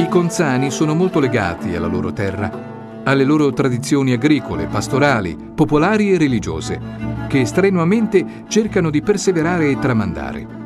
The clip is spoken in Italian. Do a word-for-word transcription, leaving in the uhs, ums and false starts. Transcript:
Conzani sono molto legati alla loro terra, alle loro tradizioni agricole, pastorali, popolari e religiose, che strenuamente cercano di perseverare e tramandare.